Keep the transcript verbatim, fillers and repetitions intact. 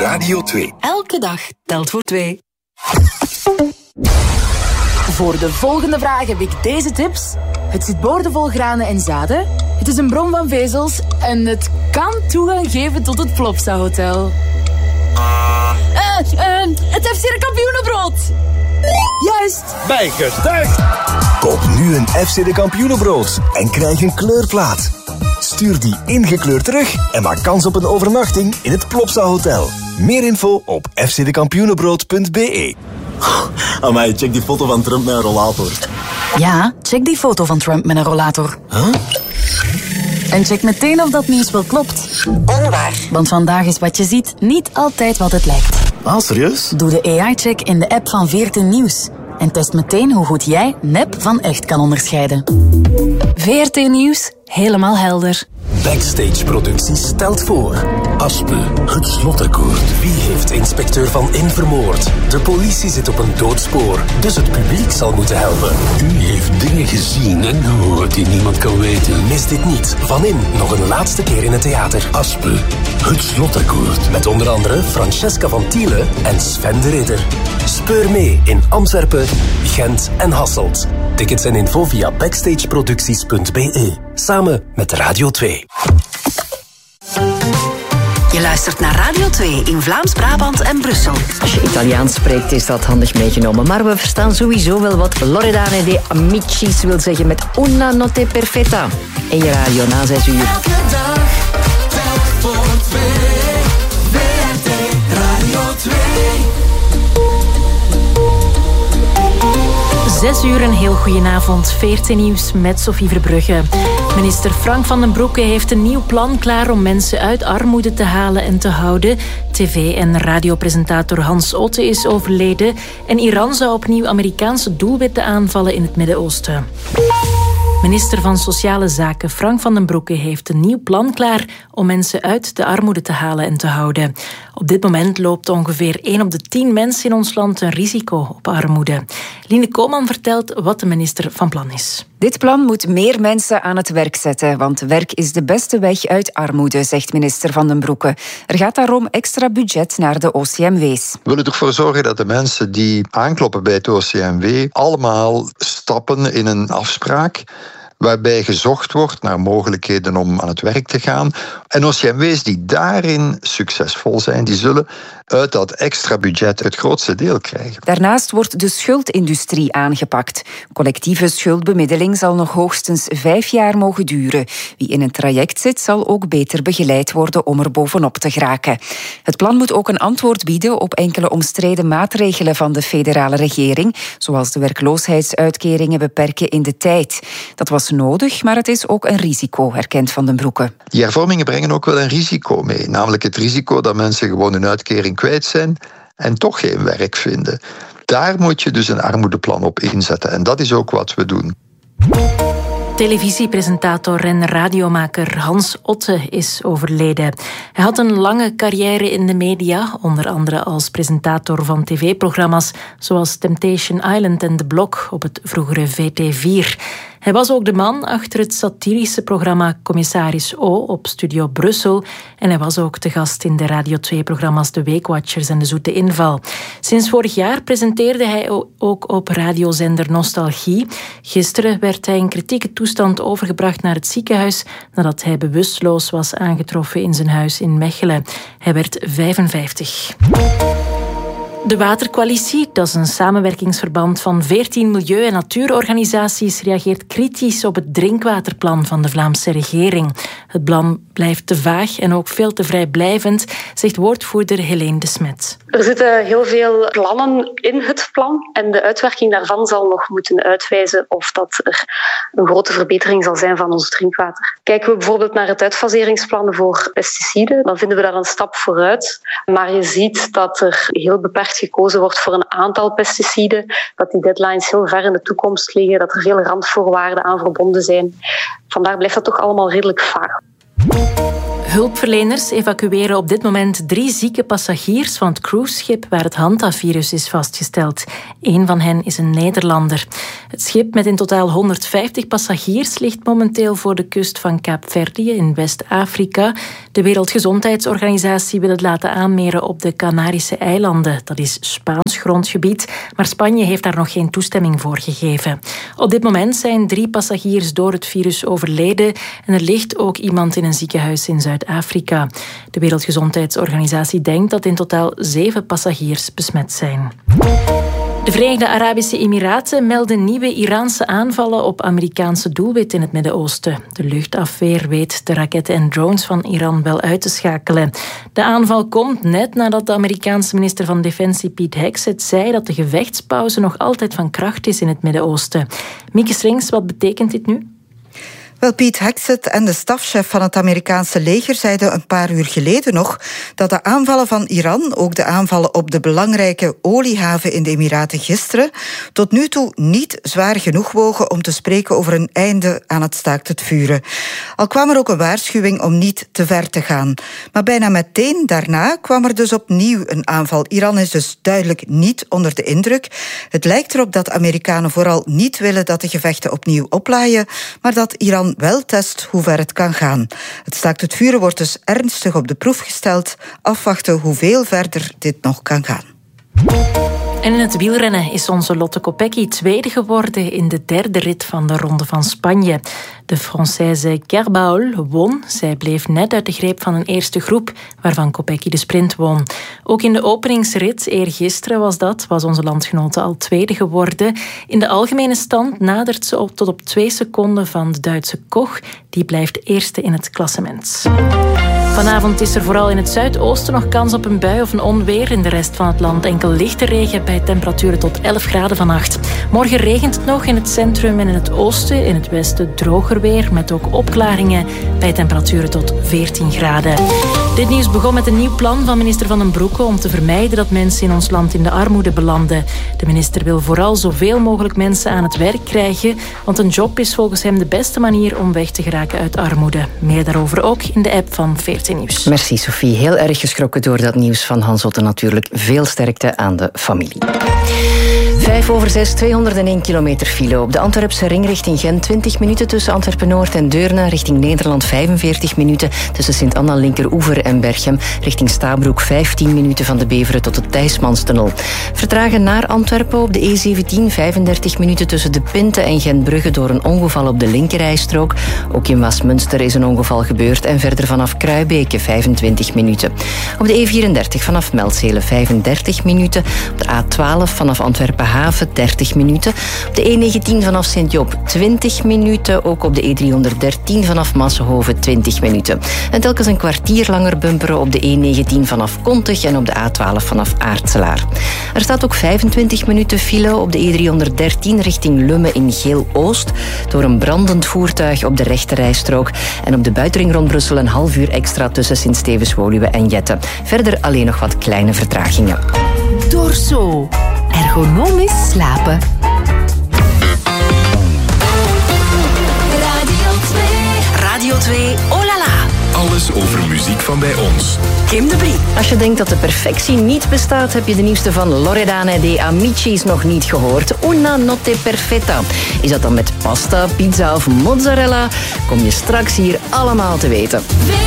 Radio twee. Elke dag telt voor twee. Voor de volgende vraag heb ik deze tips. Het zit boordevol granen en zaden. Het is een bron van vezels. En het kan toegang geven tot het Plopsa Hotel. Uh, uh, het F C de Kampioenenbrood. Juist. Bijgetuigd. Koop nu een F C de Kampioenenbrood en krijg een kleurplaat. Stuur die ingekleurd terug en maak kans op een overnachting in het Plopsa Hotel. Meer info op f c de kampioenenbrood punt b e. Amai, check die foto van Trump met een rollator. Ja, check die foto van Trump met een rollator. Huh? En check meteen of dat nieuws wel klopt. Onwaar. Want vandaag is wat je ziet niet altijd wat het lijkt. Ah, serieus? Doe de A I-check in de app van veertien Nieuws. En test meteen hoe goed jij nep van echt kan onderscheiden. veertien Nieuws, helemaal helder. Backstage Producties stelt voor... Aspe, het slotakkoord. Wie heeft inspecteur Van In vermoord? De politie zit op een doodspoor, dus het publiek zal moeten helpen. U heeft dingen gezien en gehoord die niemand kan weten. Mis dit niet. Van In, nog een laatste keer in het theater. Aspe, het slotakkoord. Met onder andere Francesca van Tiele en Sven de Ridder. Speur mee in Antwerpen, Gent en Hasselt. Tickets en info via backstageproducties punt b e. Samen met Radio twee. Je luistert naar Radio twee in Vlaams-Brabant en Brussel. Als je Italiaans spreekt is dat handig meegenomen. Maar we verstaan sowieso wel wat Loredane de Amicis wil zeggen met una notte perfetta. En je radio na zes uur. Elke dag, telk voor twee. W R T Radio twee. Zes uur, een heel goedenavond. veertien Nieuws met Sophie Verbrugge. Minister Frank van den Broeke heeft een nieuw plan klaar om mensen uit armoede te halen en te houden. tv- en radiopresentator Hans Otte is overleden. En Iran zou opnieuw Amerikaanse doelwitten aanvallen in het Midden-Oosten. Minister van Sociale Zaken Frank van den Broeke heeft een nieuw plan klaar om mensen uit de armoede te halen en te houden. Op dit moment loopt ongeveer één op de tien mensen in ons land een risico op armoede. Line Koolman vertelt wat de minister van plan is. Dit plan moet meer mensen aan het werk zetten, want werk is de beste weg uit armoede, zegt minister Van den Broeke. Er gaat daarom extra budget naar de O C M W's. We willen ervoor zorgen dat de mensen die aankloppen bij het O C M W allemaal stappen in een afspraak waarbij gezocht wordt naar mogelijkheden om aan het werk te gaan. En O C M W's die daarin succesvol zijn, die zullen uit dat extra budget het grootste deel krijgen. Daarnaast wordt de schuldindustrie aangepakt. Collectieve schuldbemiddeling zal nog hoogstens vijf jaar mogen duren. Wie in een traject zit, zal ook beter begeleid worden om er bovenop te geraken. Het plan moet ook een antwoord bieden op enkele omstreden maatregelen van de federale regering, zoals de werkloosheidsuitkeringen beperken in de tijd. Dat was nodig, maar het is ook een risico, herkent Van den Broeke. Die hervormingen brengen ook wel een risico mee, namelijk het risico dat mensen gewoon hun uitkering kwijt zijn en toch geen werk vinden. Daar moet je dus een armoedeplan op inzetten en dat is ook wat we doen. Televisiepresentator en radiomaker Hans Otte is overleden. Hij had een lange carrière in de media, onder andere als presentator van tv-programma's zoals Temptation Island en The Block op het vroegere V T vier. Hij was ook de man achter het satirische programma Commissaris O op Studio Brussel en hij was ook te gast in de Radio twee-programma's De Weekwatchers en De Zoete Inval. Sinds vorig jaar presenteerde hij ook op radiozender Nostalgie. Gisteren werd hij in kritieke toestand overgebracht naar het ziekenhuis nadat hij bewusteloos was aangetroffen in zijn huis in Mechelen. Hij werd vijfenvijftig. De Watercoalitie, dat is een samenwerkingsverband van veertien milieu- en natuurorganisaties, reageert kritisch op het drinkwaterplan van de Vlaamse regering. Het plan blijft te vaag en ook veel te vrijblijvend, zegt woordvoerder Helene de Smet. Er zitten heel veel plannen in het plan en de uitwerking daarvan zal nog moeten uitwijzen of dat er een grote verbetering zal zijn van ons drinkwater. Kijken we bijvoorbeeld naar het uitfaseringsplannen voor pesticiden, dan vinden we daar een stap vooruit. Maar je ziet dat er heel beperkt gekozen wordt voor een aantal pesticiden, dat die deadlines heel ver in de toekomst liggen, dat er veel randvoorwaarden aan verbonden zijn. Vandaar blijft dat toch allemaal redelijk vaag. Hulpverleners evacueren op dit moment drie zieke passagiers van het cruiseschip waar het hantavirus is vastgesteld. Eén van hen is een Nederlander. Het schip met in totaal honderdvijftig passagiers ligt momenteel voor de kust van Kaapverdië in West-Afrika. De Wereldgezondheidsorganisatie wil het laten aanmeren op de Canarische eilanden. Dat is Spaans grondgebied, maar Spanje heeft daar nog geen toestemming voor gegeven. Op dit moment zijn drie passagiers door het virus overleden en er ligt ook iemand in een ziekenhuis in Zuid-Afrika. De Wereldgezondheidsorganisatie denkt dat in totaal zeven passagiers besmet zijn. De Verenigde Arabische Emiraten melden nieuwe Iraanse aanvallen op Amerikaanse doelwitten in het Midden-Oosten. De luchtafweer weet de raketten en drones van Iran wel uit te schakelen. De aanval komt net nadat de Amerikaanse minister van Defensie Pete Hegseth zei dat de gevechtspauze nog altijd van kracht is in het Midden-Oosten. Mieke Strings, wat betekent dit nu? Wel, Pete Hegseth en de stafchef van het Amerikaanse leger zeiden een paar uur geleden nog dat de aanvallen van Iran, ook de aanvallen op de belangrijke oliehaven in de Emiraten gisteren, tot nu toe niet zwaar genoeg wogen om te spreken over een einde aan het staakt het vuren. Al kwam er ook een waarschuwing om niet te ver te gaan. Maar bijna meteen daarna kwam er dus opnieuw een aanval. Iran is dus duidelijk niet onder de indruk. Het lijkt erop dat de Amerikanen vooral niet willen dat de gevechten opnieuw oplaaien, maar dat Iran wel test hoe ver het kan gaan. Het staakt het vuren wordt dus ernstig op de proef gesteld. Afwachten hoeveel verder dit nog kan gaan. En in het wielrennen is onze Lotte Kopecky tweede geworden in de derde rit van de Ronde van Spanje. De Française Kerbaol won. Zij bleef net uit de greep van een eerste groep, waarvan Kopecky de sprint won. Ook in de openingsrit, eergisteren was dat, was onze landgenote al tweede geworden. In de algemene stand nadert ze op tot op twee seconden van de Duitse Koch. Die blijft eerste in het klassement. Vanavond is er vooral in het zuidoosten nog kans op een bui of een onweer. In de rest van het land enkel lichte regen bij temperaturen tot elf graden vannacht. Morgen regent het nog in het centrum en in het oosten. In het westen droger weer, met ook opklaringen bij temperaturen tot veertien graden. Dit nieuws begon met een nieuw plan van minister Van den Broeke om te vermijden dat mensen in ons land in de armoede belanden. De minister wil vooral zoveel mogelijk mensen aan het werk krijgen, want een job is volgens hem de beste manier om weg te geraken uit armoede. Meer daarover ook in de app van veertien Nieuws. Merci Sophie, heel erg geschrokken door dat nieuws van Hans Otte natuurlijk. Veel sterkte aan de familie. Vijf over zes, tweehonderdéén kilometer file. Op de Antwerpse ring richting Gent twintig minuten tussen Antwerpen-Noord en Deurne. Richting Nederland vijfenveertig minuten tussen Sint-Anna, Linkeroever en Berchem. Richting Stabroek vijftien minuten van de Beveren tot de Thijsmanstunnel. Vertragen naar Antwerpen op de E zeventien vijfendertig minuten tussen de Pinte en Gentbrugge door een ongeval op de linkerrijstrook. Ook in Westmunster is een ongeval gebeurd en verder vanaf Kruibeke vijfentwintig minuten. Op de E vierendertig vanaf Meltzelen vijfendertig minuten. Op de A twaalf vanaf Antwerpen Haven dertig minuten. Op de E negentien vanaf Sint-Job twintig minuten. Ook op de E driehonderddertien vanaf Massenhoven twintig minuten. En telkens een kwartier langer bumperen op de E negentien vanaf Kontig en op de A twaalf vanaf Aartselaar. Er staat ook vijfentwintig minuten file op de E driehonderddertien richting Lumme in Geel-Oost door een brandend voertuig op de rechterrijstrook. En op de buitenring rond Brussel een half uur extra tussen Sint-Stevens-Woluwe en Jette. Verder alleen nog wat kleine vertragingen. Dorso. Ergonomisch slapen. Radio twee. Radio twee, oh la la. Alles over muziek van bij ons. Kim de Brie. Als je denkt dat de perfectie niet bestaat, heb je de nieuwste van Loredana de Amicis nog niet gehoord. Una notte perfetta. Is dat dan met pasta, pizza of mozzarella? Kom je straks hier allemaal te weten.